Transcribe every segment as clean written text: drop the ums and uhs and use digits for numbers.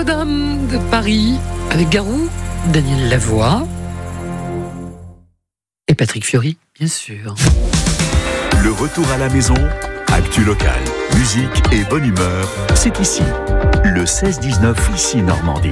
Notre-Dame de Paris avec Garou, Daniel Lavoie et Patrick Fiori, bien sûr. Le retour à la maison, actu locale, musique et bonne humeur, c'est ici. Le 16-19 ici Normandie.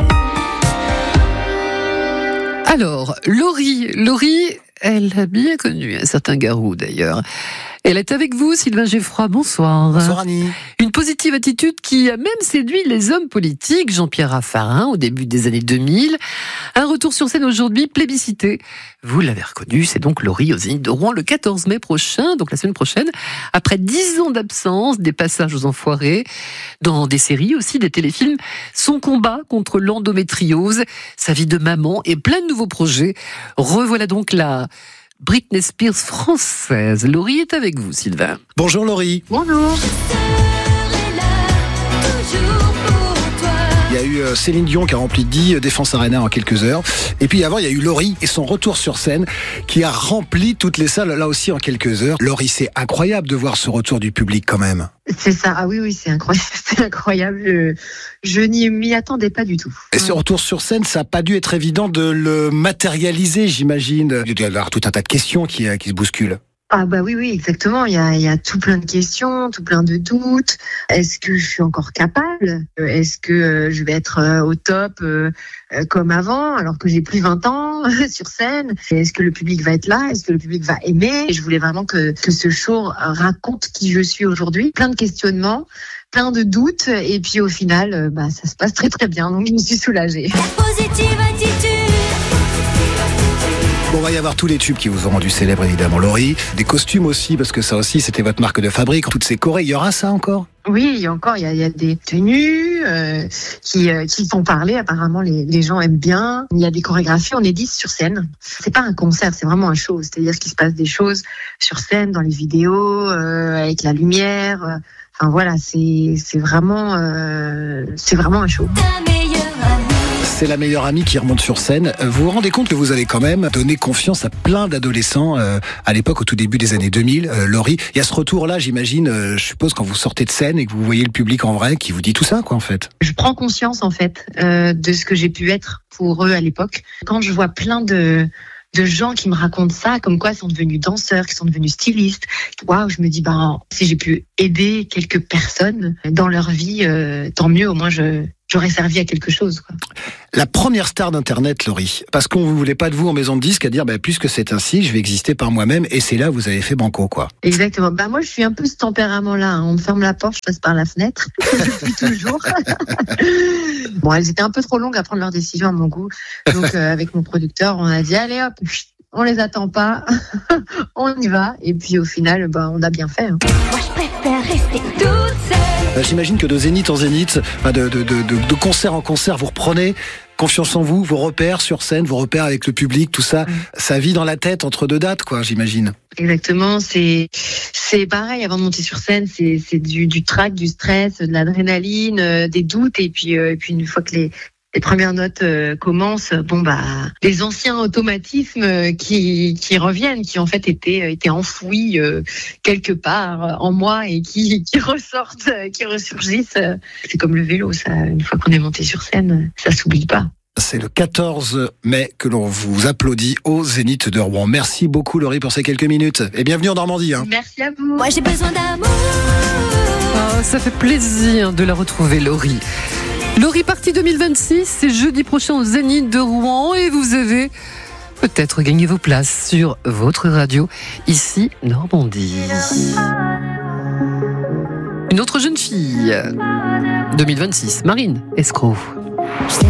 Alors, Laurie, elle a bien connu un certain Garou d'ailleurs. Elle est avec vous, Sylvain Geffroy, bonsoir. Bonsoir Annie. Une positive attitude qui a même séduit les hommes politiques, Jean-Pierre Raffarin au début des années 2000. Un retour sur scène aujourd'hui plébiscité. Vous l'avez reconnu, c'est donc Laurie au Zénith de Rouen le 14 mai prochain, donc la semaine prochaine. Après 10 ans d'absence, des passages aux enfoirés, dans des séries aussi, des téléfilms, son combat contre l'endométriose, sa vie de maman et plein de nouveaux projets. Revoilà donc la Britney Spears française. Laurie est avec vous, Sylvain. Bonjour Laurie. Bonjour. Il y a eu Céline Dion qui a rempli 10 Défense Arena en quelques heures. Et puis avant, il y a eu Laurie et son retour sur scène qui a rempli toutes les salles là aussi en quelques heures. Laurie, c'est incroyable de voir ce retour du public quand même. C'est ça, ah oui, c'est incroyable, c'est incroyable. Je n'y m'y attendais pas du tout. Et ce retour sur scène, ça n'a pas dû être évident de le matérialiser, j'imagine. Il doit y avoir tout un tas de questions qui se bousculent. Ah bah oui, exactement. Il y a tout plein de questions, tout plein de doutes. Est-ce que je suis encore capable ? Est-ce que je vais être au top comme avant, alors que j'ai plus 20 ans sur scène ? Est-ce que le public va être là ? Est-ce que le public va aimer ? Et je voulais vraiment que ce show raconte qui je suis aujourd'hui. Plein de questionnements, plein de doutes. Et puis au final, ça se passe très très bien. Donc je me suis soulagée. Positive attitude. Bon, il va y avoir tous les tubes qui vous ont rendu célèbre, évidemment, Laurie. Des costumes aussi, parce que ça aussi, c'était votre marque de fabrique. Toutes ces chorés, il y aura ça encore ? Oui, il y a des tenues qui font parler. Apparemment, les gens aiment bien. Il y a des chorégraphies, on est 10 sur scène. C'est pas un concert, c'est vraiment un show. C'est-à-dire qu'il se passe des choses sur scène, dans les vidéos, avec la lumière. Enfin voilà, c'est vraiment un show. C'est la meilleure amie qui remonte sur scène. Vous vous rendez compte que vous avez quand même donné confiance à plein d'adolescents à l'époque, au tout début des années 2000, Laurie. Il y a ce retour-là, j'imagine, je suppose, quand vous sortez de scène et que vous voyez le public en vrai, qui vous dit tout ça, quoi, en fait. Je prends conscience, en fait, de ce que j'ai pu être pour eux à l'époque. Quand je vois plein de gens qui me racontent ça, comme quoi ils sont devenus danseurs, qui sont devenus stylistes. Waouh, je me dis, si j'ai pu aider quelques personnes dans leur vie, tant mieux, au moins j'aurais servi à quelque chose, quoi. La première star d'Internet, Laurie, parce qu'on ne voulait pas de vous en maison de disque à dire, puisque c'est ainsi, je vais exister par moi-même, et c'est là où vous avez fait banco, quoi. Exactement. Moi, je suis un peu ce tempérament-là. On me ferme la porte, je passe par la fenêtre. Depuis toujours. Bon, elles étaient un peu trop longues à prendre leur décision à mon goût. Donc, avec mon producteur, on a dit, allez hop, on les attend pas, on y va. Et puis, au final, on a bien fait. Hein. Moi, je préfère rester toute seule. J'imagine que de zénith en zénith, de concert en concert, vous reprenez confiance en vous, vos repères sur scène, vos repères avec le public, tout ça, ça vit dans la tête entre deux dates, quoi, j'imagine. Exactement, c'est pareil, avant de monter sur scène, c'est du trac, du stress, de l'adrénaline, des doutes, et puis une fois que les premières notes commencent, les anciens automatismes qui reviennent, qui en fait étaient enfouis quelque part en moi et qui ressortent, qui ressurgissent. C'est comme le vélo, ça. Une fois qu'on est monté sur scène, ça s'oublie pas. C'est le 14 mai que l'on vous applaudit au Zénith de Rouen. Merci beaucoup Laurie pour ces quelques minutes et bienvenue en Normandie. Merci à vous. Moi, j'ai besoin d'amour. Oh, ça fait plaisir de la retrouver, Laurie. Laurie Party 2026, c'est jeudi prochain au Zénith de Rouen et vous avez peut-être gagné vos places sur votre radio, ici Normandie. Une autre jeune fille, 2026, Marine Escroc.